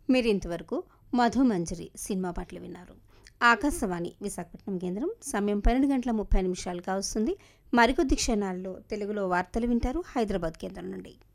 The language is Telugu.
మీరు ఇంతవరకు మధుమంజరి సినిమా పాటలు విన్నారు. ఆకాశవాణి విశాఖపట్నం కేంద్రం. సమయం 12:30 కావస్తుంది. మరికొద్ది క్షణాల్లో తెలుగులో వార్తలు వింటారు హైదరాబాద్ కేంద్రం నుండి.